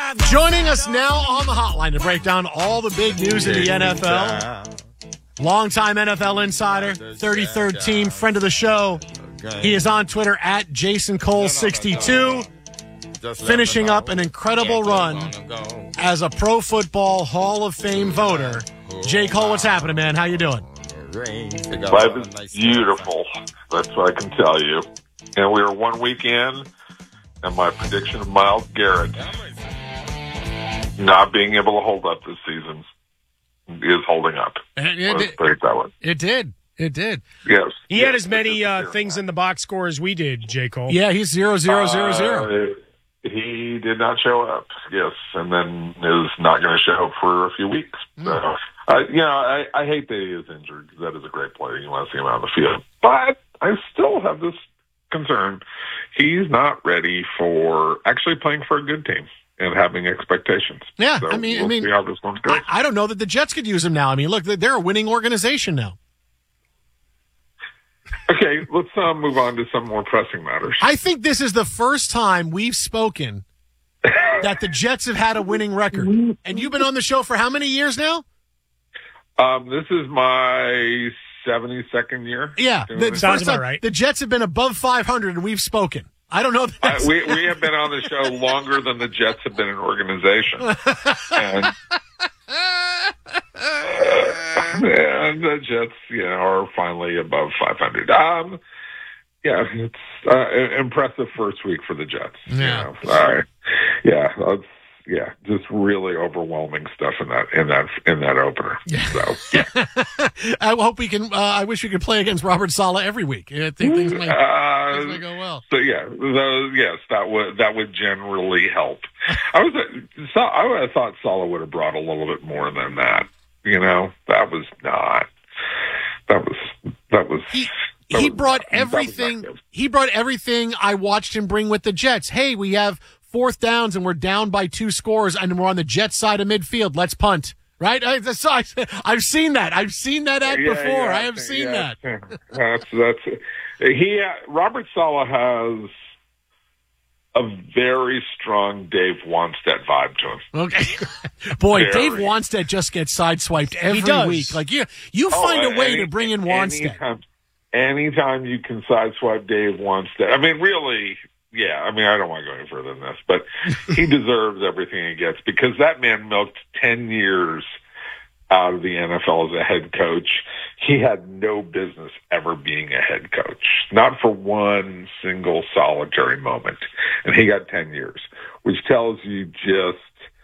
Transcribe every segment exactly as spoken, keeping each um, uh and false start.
Joining us now on the hotline to break down all the big news in the N F L. Longtime N F L insider, thirty-third team, friend of the show. He is on Twitter at Jason Cole sixty-two, finishing up an incredible run as a Pro Football Hall of Fame voter. J. Cole, what's happening, man? How you doing? Life is beautiful. That's what I can tell you. And we are one week in, and my prediction of Myles Garrett not being able to hold up this season is holding up. It, it, Let's put it that way. It did. It did. Yes. He yes, had as many uh, things in the box score as we did, J. Cole. Yeah, he's zero, zero, zero, zero. Uh, he did not show up, yes, and then is not going to show up for a few weeks. Mm. So, uh, you know, I, I hate that he is injured. That is a great player. You want to see him out on the field. But I still have this concern. He's not ready for actually playing for a good team and having expectations. Yeah, so I mean, we'll I mean, see how this one goes. I, I don't know that the Jets could use him now. I mean, look, they're a winning organization now. Okay, let's uh, move on to some more pressing matters. I think this is the first time we've spoken that the Jets have had a winning record. And you've been on the show for how many years now? Um, this is my seventy-second year. Yeah, the, Sounds first about time right. The Jets have been above five hundred, and we've spoken. I don't know. If Uh, that's... we we have been on the show longer than the Jets have been an organization, and, and the Jets, you know, are finally above five hundred. Um, yeah, it's uh, impressive first week for the Jets. Yeah. You know? All right. Yeah, that's, yeah, just really overwhelming stuff in that in that in that opener. So yeah. I hope we can. Uh, I wish we could play against Robert Saleh every week. I think things might, Uh, things might go well. So yeah, those, yes, that would that would generally help. I was so I would have thought Saleh would have brought a little bit more than that. You know, that was not. That was that was. He, that he was brought not, everything. that was not He brought everything I watched him bring with the Jets. Hey, we have fourth downs and we're down by two scores and we're on the Jets side of midfield. Let's punt. Right? I, that's, I, I've seen that. I've seen that act Yeah, before. yeah, I have seen yeah. that. That's that's he. Uh, Robert Saleh has a very strong Dave Wanstead vibe to him. Okay. Boy, Very. Dave Wanstead just gets sideswiped every does. week. Like you, you Oh, find a way any- to bring in Wanstead. Anytime, anytime you can sideswipe Dave Wanstead. I mean, really, yeah. I mean, I don't want to go any further than this, but he deserves everything he gets because that man milked ten years out of the N F L as a head coach. He had no business ever being a head coach, not for one single solitary moment. And he got ten years, which tells you just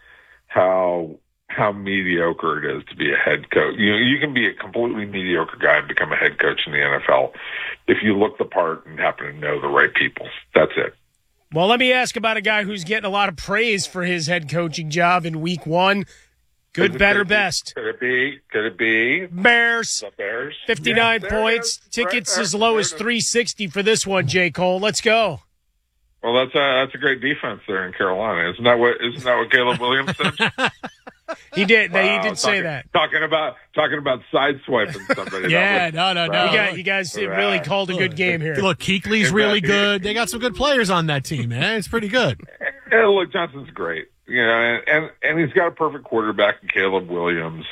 how how mediocre it is to be a head coach. You know, you can be a completely mediocre guy and become a head coach in the N F L if you look the part and happen to know the right people. That's it. Well, let me ask about a guy who's getting a lot of praise for his head coaching job in week one. Good, Could it- better, could it be- best. Could it be? Could it be Bears, the Bears? fifty-nine Yeah, there it points. is. Tickets Right as there. low There as it is. three sixty for this one, J. Cole. Let's go. Well, that's a that's a great defense there in Carolina. Isn't that what isn't that what Caleb Williams said? He did. He Wow, did say talking, that. Talking about talking about sideswiping somebody. Yeah, That was- no, no, no. You, Wow. got, you guys Right. really called a good game here. Look, Kuechly's really good. They got some good players on that team, man. It's pretty good. And look, Johnson's great. You know, and, and and he's got a perfect quarterback in Caleb Williams.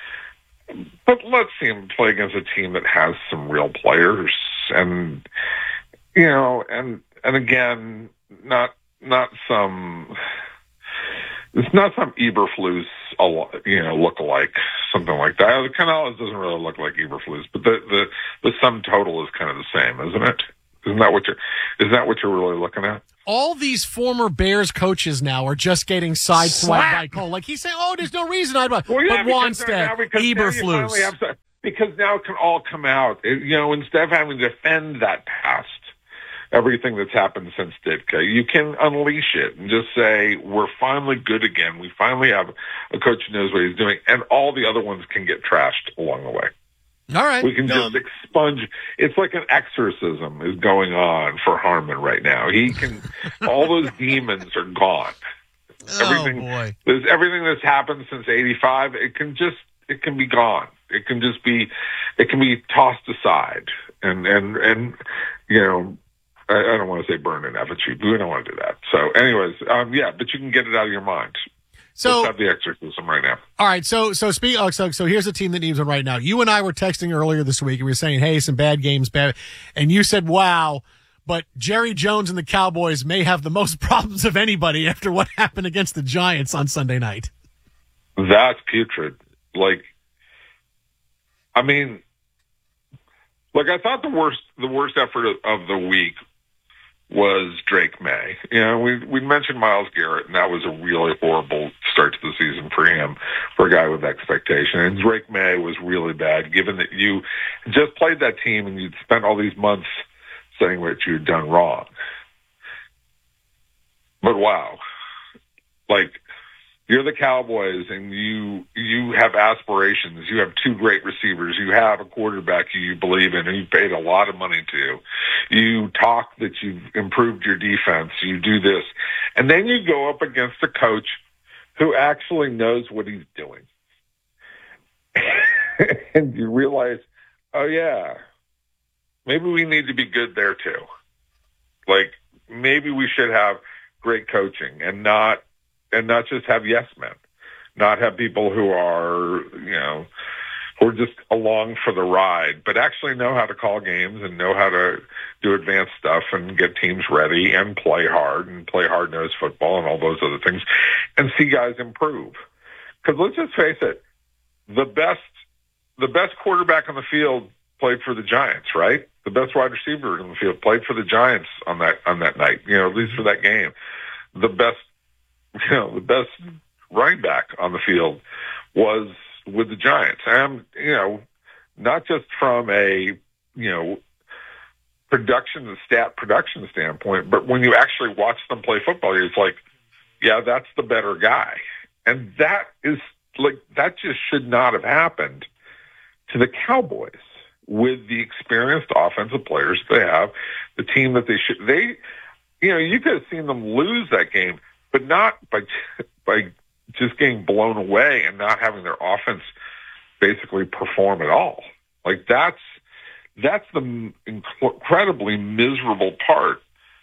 But let's see him play against a team that has some real players, and you know, and and again, not not some. It's not some Eberflus, you know, look-alike, something like that. Canales doesn't really look like Eberflus, but the, the the sum total is kind of the same, isn't it? Isn't that what you're? Isn't that what you're really looking at? All these former Bears coaches now are just getting sideswiped by Cole. Like he's saying, "Oh, there's no reason I'd." But Well, yeah, because Wanstead, now, because now you finally have Eberflus. to- because now it can all come out. It- you know, instead of having to defend that past, everything that's happened since Ditka, you can unleash it and just say, we're finally good again. We finally have a coach who knows what he's doing, and all the other ones can get trashed along the way. All right, We can No. just expunge. It's like an exorcism is going on for Harmon right now. He can, all those demons are gone. Everything, oh boy. There's everything that's happened since eighty-five. It can just, it can be gone. It can just be, it can be tossed aside. And, and, and, you know, I, I don't want to say burn in effigy, but we don't want to do that. So anyways, um, yeah, but you can get it out of your mind. So let's have the exorcism right now. All right, so so speak. Oh, so so here's the team that needs one right now. You and I were texting earlier this week, and we were saying, "Hey, some bad games, bad," and you said, "Wow." But Jerry Jones and the Cowboys may have the most problems of anybody after what happened against the Giants on Sunday night. That's putrid. Like, I mean, like I thought the worst, the worst effort of, of the week was Drake May. You know, we we mentioned Myles Garrett, and that was a really horrible start to the season for him, for a guy with expectation. And Drake May was really bad, given that you just played that team and you'd spent all these months saying what you'd done wrong. But wow, like, you're the Cowboys and you you have aspirations. You have two great receivers. You have a quarterback who you believe in and you paid a lot of money to. You talk that you've improved your defense. You do this. And then you go up against a coach who actually knows what he's doing. And you realize, oh, yeah, maybe we need to be good there too. Like, maybe we should have great coaching and not and not just have yes men, not have people who are, you know, who are just along for the ride, but actually know how to call games and know how to do advanced stuff and get teams ready and play hard and play hard-nosed football and all those other things and see guys improve. Because let's just face it, the best the best quarterback on the field played for the Giants, right? The best wide receiver in the field played for the Giants on that on that night, you know, at least for that game. The best, you know, the best running back on the field was with the Giants. And, you know, not just from a, you know, production, stat production standpoint, but when you actually watch them play football, it's like, yeah, that's the better guy. And that is like, that just should not have happened to the Cowboys with the experienced offensive players they have, the team that they should, they, you know, you could have seen them lose that game, but not by, by just getting blown away and not having their offense basically perform at all. Like that's, that's the incredibly miserable part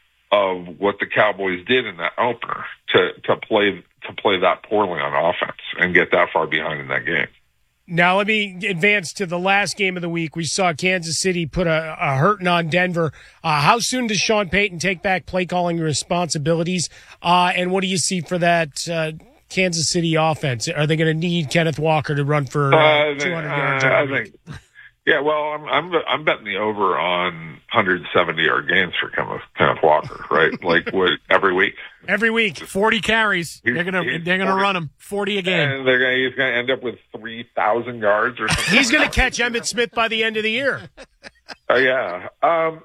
of what the Cowboys did in that opener to, to play, to play that poorly on offense and get that far behind in that game. Now let me advance to the last game of the week. We saw Kansas City put a, a hurting on Denver. Uh, how soon does Sean Payton take back play calling responsibilities? Uh, and what do you see for that uh, Kansas City offense? Are they going to need Kenneth Walker to run for uh, two hundred yards? Uh, I think, yeah. Well, I'm I'm I'm betting the over on one hundred seventy yard games for Kenneth, Kenneth Walker, right? Like what, every week. Every week, forty carries. He's, they're gonna they're gonna run him forty a game. And they're gonna he's gonna end up with three thousand yards or something. He's gonna catch Emmitt Smith by the end of the year. Oh uh, yeah. Um,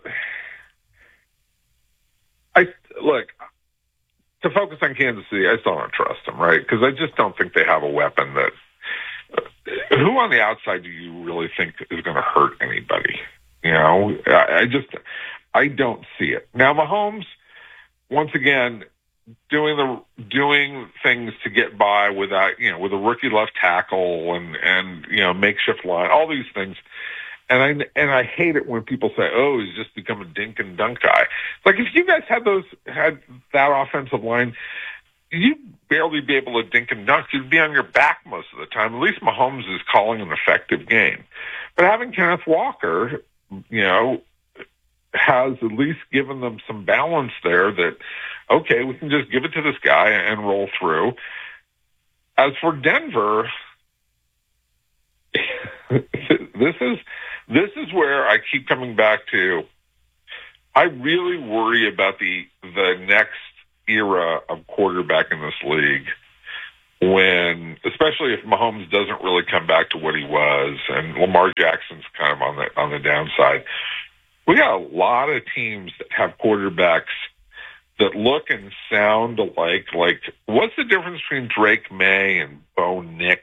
I look to focus on Kansas City. I still don't trust them, right? Because I just don't think they have a weapon that. Uh, who on the outside do you really think is going to hurt anybody? You know, I, I just I don't see it. Now Mahomes, once again, doing the doing things to get by without, you know, with a rookie left tackle and and you know, makeshift line, all these things. And I and I hate it when people say, "Oh, he's just become a dink and dunk guy." Like if you guys had those had that offensive line, you'd barely be able to dink and dunk. You'd be on your back most of the time. At least Mahomes is calling an effective game. But having Kenneth Walker, you know, has at least given them some balance there that, okay, we can just give it to this guy and roll through. As for Denver, this is this is where I keep coming back to. I really worry about the the next era of quarterback in this league when, especially if Mahomes doesn't really come back to what he was and Lamar Jackson's kind of on the on the downside. We got a lot of teams that have quarterbacks that look and sound alike. Like, what's the difference between Drake May and Bo Nix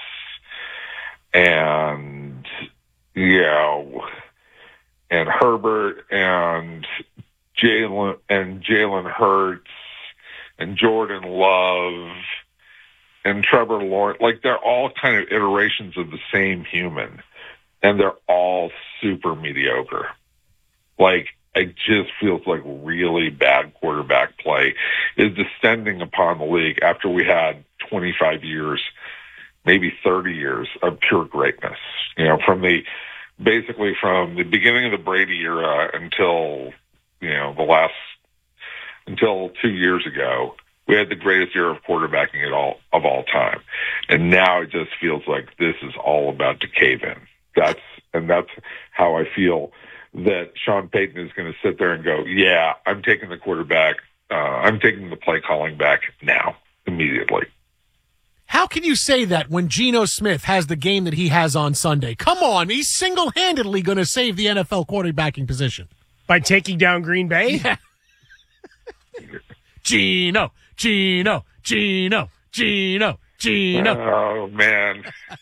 and, you know, and Herbert and Jalen and Jalen Hurts and Jordan Love and Trevor Lawrence? Like, they're all kind of iterations of the same human, and they're all super mediocre. Like, it just feels like really bad quarterback play is descending upon the league after we had twenty-five years, maybe thirty years of pure greatness. You know, from the basically from the beginning of the Brady era until you know the last until two years ago, we had the greatest era of quarterbacking at all of all time, and now it just feels like this is all about to cave in. That's and that's how I feel that Sean Payton is going to sit there and go, yeah, I'm taking the quarterback, uh, I'm taking the play calling back now, immediately. How can you say that when Geno Smith has the game that he has on Sunday? Come on, he's single-handedly going to save the N F L quarterbacking position. By taking down Green Bay? Yeah. Geno, Geno, Geno, Geno, Geno. Oh, man.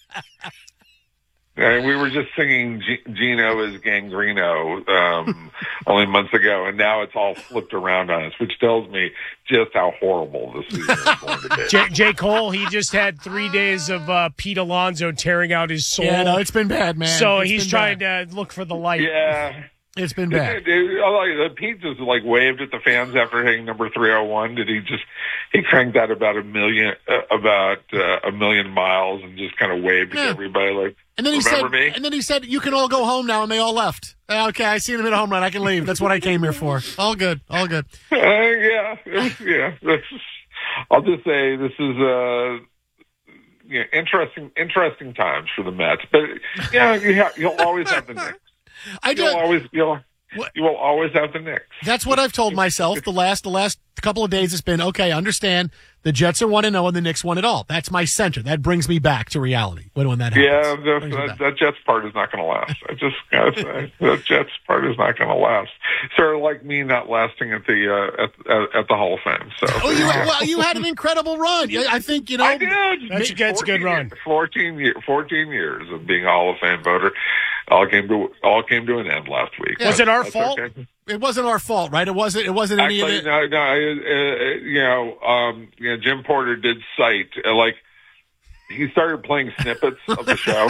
And we were just singing G- Geno is Gangreno um, only months ago, and now it's all flipped around on us, which tells me just how horrible this season is going to be. J. J. Cole, he just had three days of uh, Pete Alonso tearing out his soul. Yeah, no, it's been bad, man. So it's he's trying bad. to look for the light. Yeah. It's been bad. Did, did, did, Pete just like waved at the fans after hitting number three oh one. Did he just he cranked out about a million uh, about uh, a million miles and just kind of waved yeah. at everybody like. And then he Remember said, me? and then he said, "You can all go home now," and they all left. Okay, I seen him hit a home run. I can leave. That's what I came here for. All good, all good. Uh, yeah, it was, yeah. This is, I'll just say this is uh, yeah, interesting, interesting times for the Mets. But yeah, you have, you'll always have the Knicks. I do. You'll always you'll what? you will always have the Knicks. That's what I've told myself the last the last couple of days. It's been okay. Understand the Jets are one and zero, and the Knicks won it all. That's my center. That brings me back to reality when when that happens. Yeah, the, that, that Jets part is not going to last. I just gotta say that Jets part is not going to last. Sort of like me not lasting at the uh, at, at at the Hall of Fame. So, oh, you well, you had an incredible run. I think you know. I did. That's, that's a good run. Fourteen years, fourteen years of being a Hall of Fame voter. All came to all came to an end last week. Yeah. Was it our That's fault? Okay. It wasn't our fault, right? It wasn't. It wasn't Actually, any of it. No, no. Uh, you know, um, you know, Jim Porter did cite uh, like he started playing snippets of the show.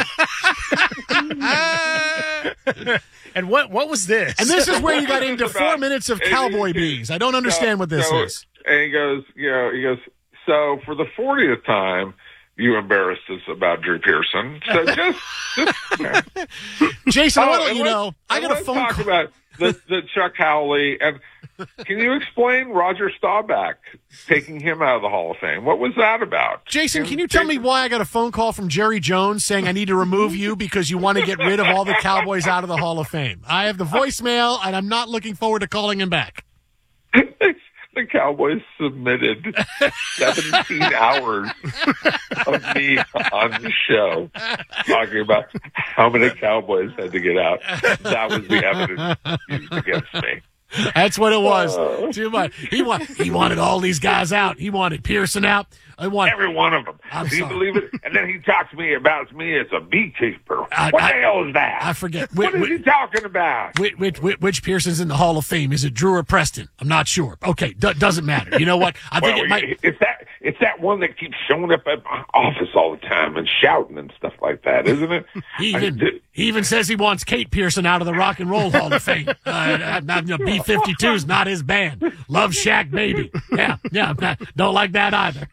And what what was this? And this is where you got into about, four minutes of cowboy bees. I don't understand so, what this so, is. And he goes, you know, he goes. So for the fortieth time, you embarrassed us about Drew Pearson. So just, just yeah. Jason, oh, why don't you know? I got a phone talk call. about the, the Chuck Howley, and can you explain Roger Staubach taking him out of the Hall of Fame? What was that about? Jason, can, can you tell Jason? me why I got a phone call from Jerry Jones saying I need to remove you because you want to get rid of all the Cowboys out of the Hall of Fame? I have the voicemail, and I'm not looking forward to calling him back. The Cowboys submitted seventeen hours of me on the show talking about how many Cowboys had to get out. That was the evidence used against me. That's what it was. Uh, Too much. He, wa- he wanted all these guys out. He wanted Pearson out. I want every one of them. I'm Do you sorry. believe it? And then he talks to me about me as a beekeeper. I, what I, the hell is that? I forget. What Wh- is wh- he talking about? Which, which, which, which Pearson's in the Hall of Fame? Is it Drew or Preston? I'm not sure. Okay, d- doesn't matter. You know what? I think well, it might. It's that. It's that one that keeps showing up at my office all the time and shouting and stuff like that, isn't it? He even, he even says he wants Kate Pearson out of the Rock and Roll Hall of Fame. Uh, B fifty-two is not his band. Love Shack Baby. Yeah, yeah. Not, don't like that either.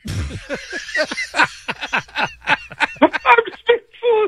I'm speechless.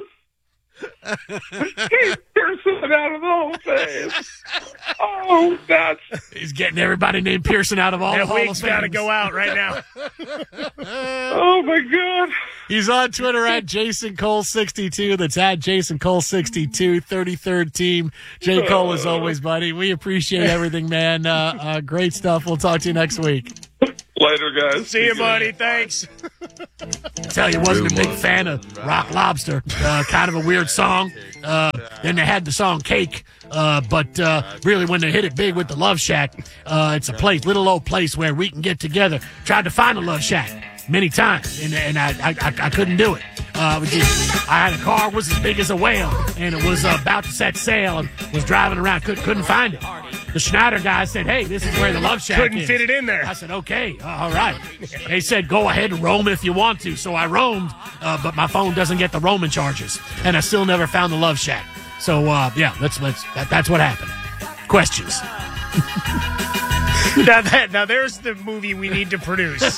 Kate Pearson out of the Hall of Fame. Oh, that's. He's getting everybody named Pearson out of all that the Hall of wig's Fame. got to go out right now. Oh my God. He's on Twitter at Jason Cole sixty-two. That's at Jason Cole sixty-two, thirty-third team. J. Cole, as always, buddy. We appreciate everything, man. Uh, uh, great stuff. We'll talk to you next week. Later, guys. See you, buddy. Thanks. I tell you, wasn't a big fan of Rock Lobster. Uh, kind of a weird song. Uh, then they had the song Cake. Uh, but uh, really, when they hit it big with the Love Shack, uh, it's a place, little old place where we can get together. Tried to find a Love Shack many times, and, and I, I, I couldn't do it. Uh, it just, I had a car was as big as a whale, and it was uh, about to set sail, and was driving around, couldn't, couldn't find it. The Schneider guy said, "Hey, this is where the Love Shack Couldn't is." fit it in there. I said, "Okay, uh, all right." They said, "Go ahead and roam if you want to." So I roamed, uh, but my phone doesn't get the roaming charges, and I still never found the Love Shack. So uh, yeah, that's that's that, that's what happened. Questions. now, that, now there's the movie we need to produce.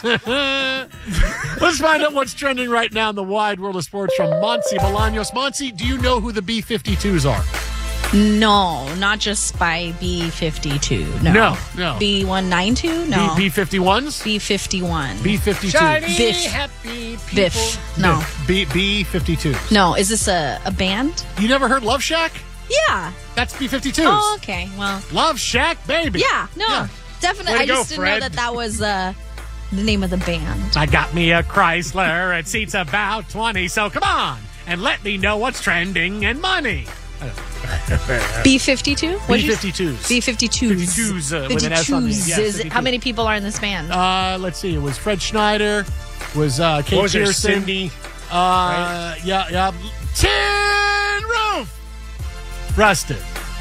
Let's find out what's trending right now in the wide world of sports from Monsi Bolaños. Monsi, do you know who the B fifty-twos are? No, not just by B fifty-two. No. No, no. B one ninety-two? No. B fifty-ones? B fifty-one. B fifty-two. Shiny, Biff. happy people. Biff. No. B B fifty-twos. No, is this a, a band? You never heard Love Shack? Yeah. That's B fifty-twos. Oh, okay. Well, Love Shack, baby. yeah, no. Yeah. Definitely. Way to I just go, didn't Fred. know that that was uh, the name of the band. I got me a Chrysler. It seats about twenty, so come on and let me know what's trending and money. B fifty-two? B fifty-twos. B fifty-twos. fifty-twos, uh, with an S on the end. Yeah, Is it- fifty-two. How many people are in this band? Uh, let's see. It was Fred Schneider. Was uh, Kate What was there, Pearson. Cindy? Uh, yeah, yeah. Tin Roof. Rusted.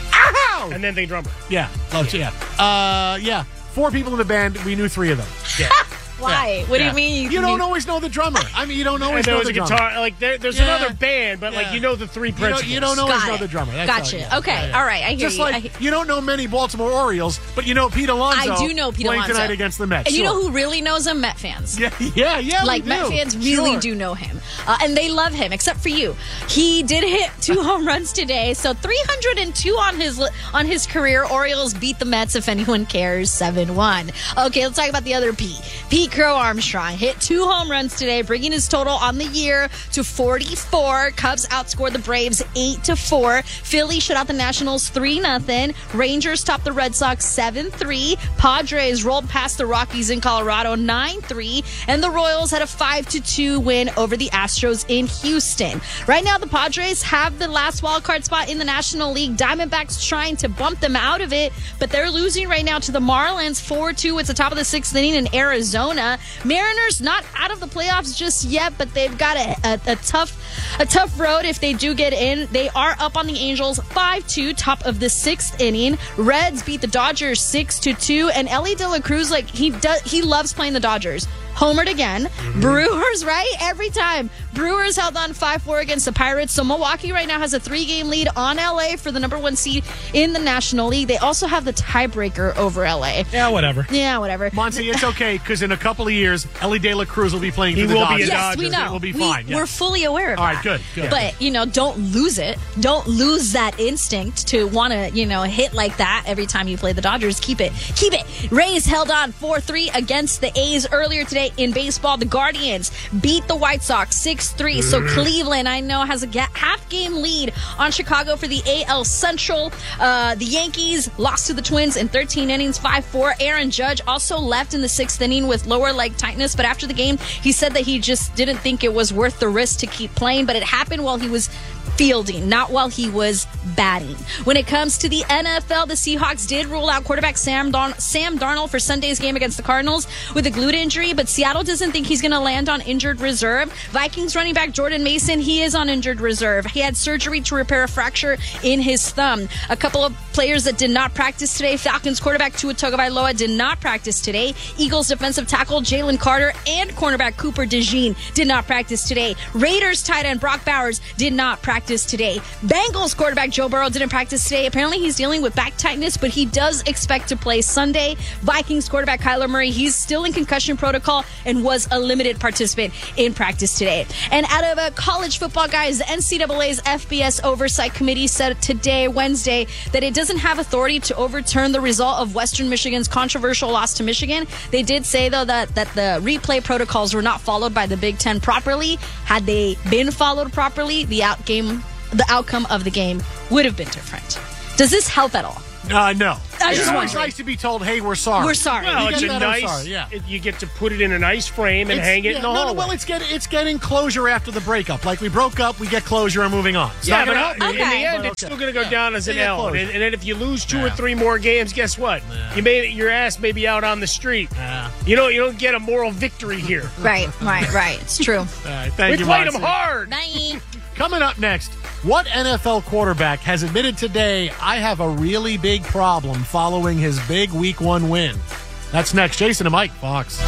Ow! And then the drummer. Yeah, love yeah. Uh, yeah. Four people in the band. We knew three of them. Yeah. Why? What Yeah. do you mean? You don't knew- always know the drummer. I mean, you don't And always there know was the a drummer. guitar. Like there, there's Yeah. another band, but like Yeah. you know the three You don't, principals. you don't always Got know it. the drummer. That's Gotcha. all, yeah. Okay. Yeah, yeah. All right. I hear Just you. like I hear- you don't know many Baltimore Orioles, but you know Pete Alonso. I do know Pete playing Alonso. tonight against the Mets. And you Sure. know who really knows him? Met fans. Yeah, yeah, yeah. Like, we Met do. fans really Sure. do know him. Uh, and they love him, except for you. He did hit two home runs today, so three hundred two on his on his career. Orioles beat the Mets, if anyone cares, seven one. Okay, let's talk about the other Pete. Pete Crow Armstrong hit two home runs today, bringing his total on the year to forty-four. Cubs outscored the Braves eight to four. Philly shut out the Nationals three nothing. Rangers topped the Red Sox seven three. Padres rolled past the Rockies in Colorado nine three. And the Royals had a five to two win over the Astros in Houston. Right now, the Padres have the last wild card spot in the National League. Diamondbacks trying to bump them out of it, but they're losing right now to the Marlins four two. It's the top of the sixth inning in Arizona. Mariners not out of the playoffs just yet, but they've got a, a, a tough a tough road if they do get in. They are up on the Angels five two, top of the sixth inning. Reds beat the Dodgers six to two, and Ellie De La Cruz, like he does, he loves playing the Dodgers. Homered again. Mm-hmm. Brewers, right? Every time. Brewers held on five four against the Pirates. So Milwaukee right now has a three-game lead on L A for the number one seed in the National League. They also have the tiebreaker over L A. Yeah, whatever. Yeah, whatever. Monty, it's okay because in a couple of years, Ellie De La Cruz will be playing He for the will be Dodgers. a Yes, Dodgers. we know. It will be We- fine. Yeah. We're fully aware of All that. right, good, good. But, you know, don't lose it. Don't lose that instinct to want to, you know, hit like that every time you play the Dodgers. Keep it. Keep it. Rays held on four three against the A's earlier today in baseball. The Guardians beat the White Sox six three. So Cleveland, I know, has a ga- half-game lead on Chicago for the A L Central. Uh, the Yankees lost to the Twins in thirteen innings, five four. Aaron Judge also left in the sixth inning with lower leg tightness, but after the game, he said that he just didn't think it was worth the risk to keep playing, but it happened while he was fielding, not while he was batting. When it comes to the N F L, the Seahawks did rule out quarterback Sam, Darn- Sam Darnold for Sunday's game against the Cardinals with a glute injury, but Seattle doesn't think he's going to land on injured reserve. Vikings running back Jordan Mason, he is on injured reserve. He had surgery to repair a fracture in his thumb. A couple of players that did not practice today. Falcons quarterback Tua Tagovailoa did not practice today. Eagles defensive tackle Jalen Carter and cornerback Cooper DeJean did not practice today. Raiders tight end Brock Bowers did not practice today. Bengals quarterback Joe Burrow didn't practice today. Apparently he's dealing with back tightness, but he does expect to play Sunday. Vikings quarterback Kyler Murray, he's still in concussion protocol and was a limited participant in practice today. And out of a college football, guys, the N C double A's F B S Oversight Committee said today, Wednesday, that it doesn't have authority to overturn the result of Western Michigan's controversial loss to Michigan. They did say, though, that, that the replay protocols were not followed by the Big Ten properly. Had they been followed properly, the out game, the outcome of the game would have been different. Does this help at all? Uh, no. I It's just always wondering. nice to be told, hey, we're sorry. We're sorry. Well, You it's get a that, I'm nice. sorry, yeah. it- you get to put it in a nice frame and It's- hang it yeah, in the no, no, hallway. well, it's getting it's getting closure after the breakup. Like we broke up, we get closure and moving on. It's yeah, not but gonna uh, help in you. the Okay. end, But it's okay. still going to go Yeah. down as an You get L. closure. And, and then if you lose two or Yeah. three more games, guess what? Yeah. You made your ass may be out on the street. Yeah. You don't you don't get a moral victory here. Right, right, right. It's true. All right, thank We you, played Monty. them hard. Bye. Coming up next, what N F L quarterback has admitted today, I have a really big problem following his big week one win? That's next. Jason and Mike, Fox.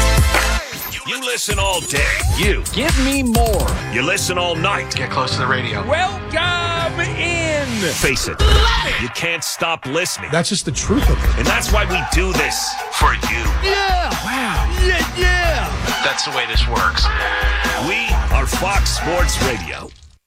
You listen all day. You. Give me more. You listen all night. Get close to the radio. Welcome I'm in. Face it, you can't stop listening. That's just the truth of it. And that's why we do this for you. Yeah. Wow. Yeah, yeah. That's the way this works. We are Fox Sports Radio.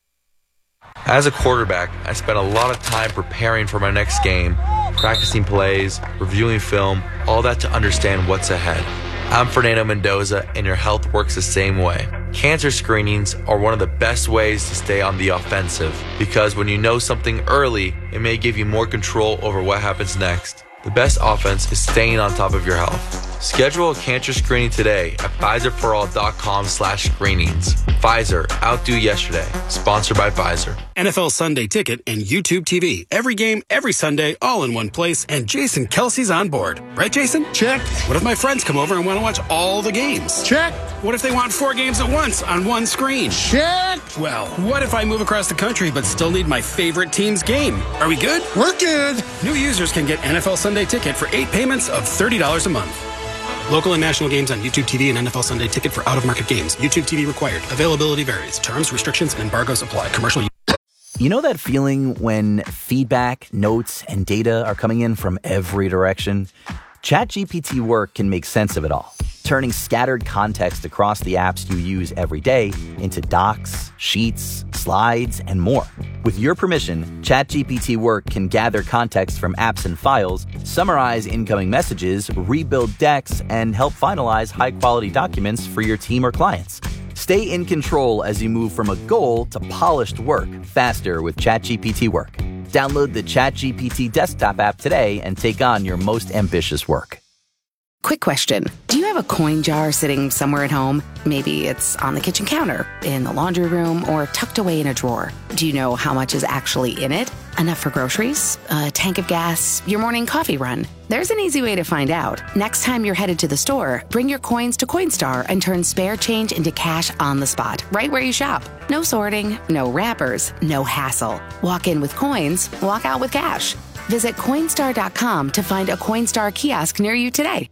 As a quarterback, I spent a lot of time preparing for my next game, practicing plays, reviewing film, all that to understand what's ahead. I'm Fernando Mendoza, and your health works the same way. Cancer screenings are one of the best ways to stay on the offensive, because when you know something early, it may give you more control over what happens next. The best offense is staying on top of your health. Schedule a cancer screening today at Pfizer for all dot com slash screenings. Pfizer, outdo yesterday. Sponsored by Pfizer. N F L Sunday Ticket and YouTube T V. Every game, every Sunday, all in one place, and Jason Kelsey's on board. Right, Jason? Check. What if my friends come over and want to watch all the games? Check. What if they want four games at once on one screen? Check. Well, what if I move across the country but still need my favorite team's game? Are we good? We're good. New users can get N F L Sunday Ticket for eight payments of thirty dollars a month. Local and national games on YouTube T V and N F L Sunday Ticket for out-of-market games. YouTube T V required. Availability varies. Terms, restrictions, and embargoes apply. Commercial. You know that feeling when feedback, notes, and data are coming in from every direction? ChatGPT Work can make sense of it all, turning scattered context across the apps you use every day into docs, sheets, slides, and more. With your permission, ChatGPT Work can gather context from apps and files, summarize incoming messages, rebuild decks, and help finalize high-quality documents for your team or clients. Stay in control as you move from a goal to polished work faster with ChatGPT Work. Download the ChatGPT desktop app today and take on your most ambitious work. Quick question. Do you have a coin jar sitting somewhere at home? Maybe it's on the kitchen counter, in the laundry room, or tucked away in a drawer. Do you know how much is actually in it? Enough for groceries? A tank of gas? Your morning coffee run? There's an easy way to find out. Next time you're headed to the store, bring your coins to Coinstar and turn spare change into cash on the spot, right where you shop. No sorting, no wrappers, no hassle. Walk in with coins, walk out with cash. Visit Coinstar dot com to find a Coinstar kiosk near you today.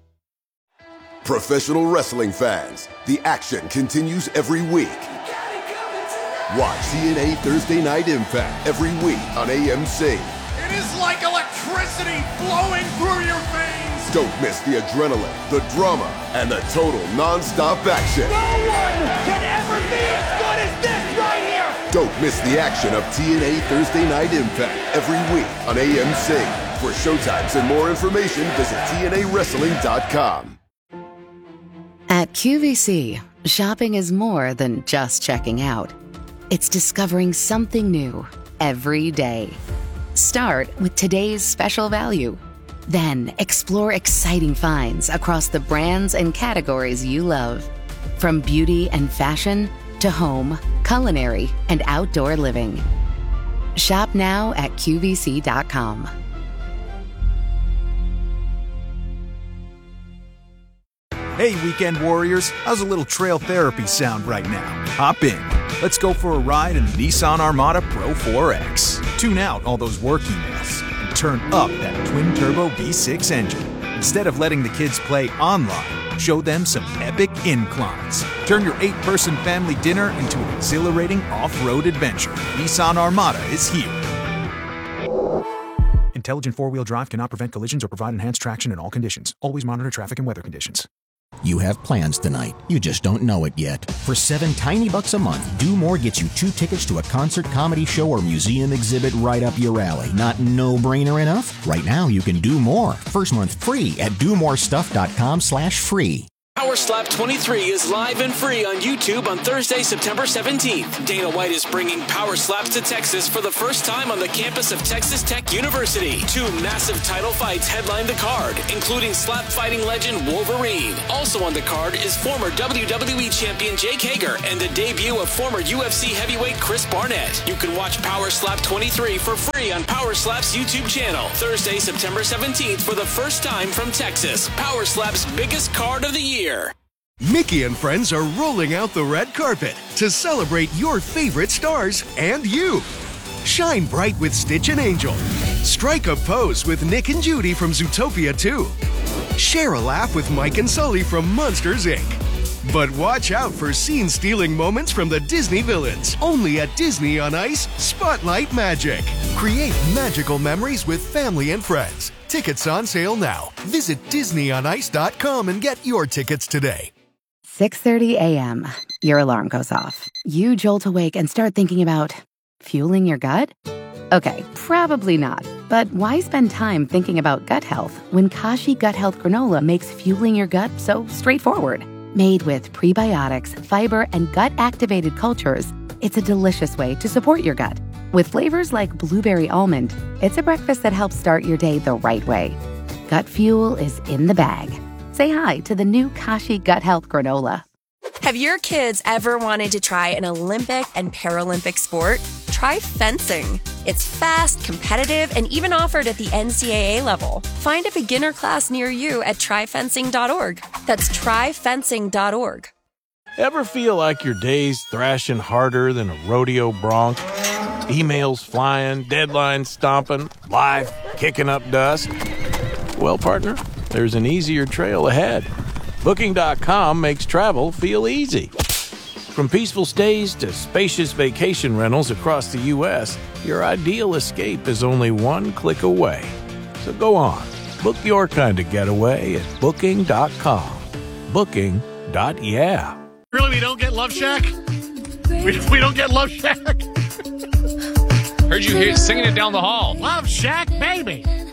Professional wrestling fans, the action continues every week. Watch T N A Thursday Night Impact every week on A M C. It is like electricity flowing through your veins. Don't miss the adrenaline, the drama, and the total non-stop action. No one can ever be as good as this right here. Don't miss the action of T N A Thursday Night Impact every week on A M C. For showtimes and more information, visit T N A wrestling dot com. At Q V C, shopping is more than just checking out. It's discovering something new every day. Start with today's special value. Then explore exciting finds across the brands and categories you love. From beauty and fashion to home, culinary, and outdoor living. Shop now at Q V C dot com. Hey, weekend warriors, how's a little trail therapy sound right now? Hop in. Let's go for a ride in the Nissan Armada Pro four X. Tune out all those work emails and turn up that twin-turbo V six engine. Instead of letting the kids play online, show them some epic inclines. Turn your eight-person family dinner into an exhilarating off-road adventure. Nissan Armada is here. Intelligent four-wheel drive cannot prevent collisions or provide enhanced traction in all conditions. Always monitor traffic and weather conditions. You have plans tonight. You just don't know it yet. For seven tiny bucks a month, Do More gets you two tickets to a concert, comedy show, or museum exhibit right up your alley. Not no-brainer enough? Right now, you can do more. First month free at do more stuff dot com slash free. Power Slap twenty-three is live and free on YouTube on Thursday, September seventeenth. Dana White is bringing Power Slaps to Texas for the first time on the campus of Texas Tech University. Two massive title fights headline the card, including slap fighting legend Wolverine. Also on the card is former W W E champion Jake Hager and the debut of former U F C heavyweight Chris Barnett. You can watch Power Slap twenty-three for free on Power Slap's YouTube channel. Thursday, September seventeenth for the first time from Texas. Power Slap's biggest card of the year. Mickey and friends are rolling out the red carpet to celebrate your favorite stars and you. Shine bright with Stitch and Angel. Strike a pose with Nick and Judy from Zootopia two. Share a laugh with Mike and Sully from Monsters, Incorporated. But watch out for scene-stealing moments from the Disney villains. Only at Disney on Ice, Spotlight Magic. Create magical memories with family and friends. Tickets on sale now. Visit disney on ice dot com and get your tickets today. six thirty a.m. Your alarm goes off. You jolt awake and start thinking about fueling your gut? Okay, probably not. But why spend time thinking about gut health when Kashi Gut Health Granola makes fueling your gut so straightforward? Made with prebiotics, fiber, and gut-activated cultures, it's a delicious way to support your gut. With flavors like blueberry almond, it's a breakfast that helps start your day the right way. Gut fuel is in the bag. Say hi to the new Kashi Gut Health Granola. Have your kids ever wanted to try an Olympic and Paralympic sport? Try fencing. It's fast, competitive, and even offered at the N C double A level. Find a beginner class near you at try fencing dot org. That's try fencing dot org. Ever feel like your day's thrashing harder than a rodeo bronc? Emails flying, deadlines stomping, life kicking up dust? Well, partner, there's an easier trail ahead. Booking dot com makes travel feel easy. From peaceful stays to spacious vacation rentals across the U S, your ideal escape is only one click away. So go on, book your kind of getaway at booking dot com. Booking. Yeah. Really, we don't get Love Shack? We, we don't get Love Shack? Heard you hear, singing it down the hall. Love Shack, baby.